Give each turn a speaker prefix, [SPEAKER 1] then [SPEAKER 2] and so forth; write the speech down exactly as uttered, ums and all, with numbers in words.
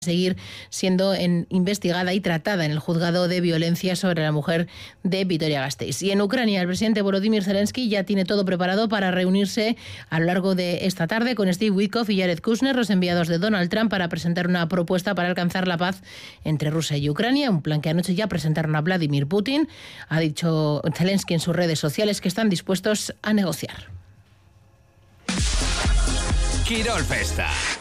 [SPEAKER 1] seguir siendo en, investigada y tratada en el juzgado de violencia sobre la mujer de Vitoria-Gasteiz. Y en Ucrania, el presidente Volodymyr Zelensky ya tiene todo preparado para reunirse a lo largo de esta tarde con Steve Witkoff y Jared Kushner, los enviados de Donald Trump, para presentar una propuesta para alcanzar la paz entre Rusia y Ucrania, un plan que anoche ya presentaron a Vladimir Putin. Ha dicho Zelensky en sus redes sociales que están dispuestos a negociar.
[SPEAKER 2] Quirol Festa.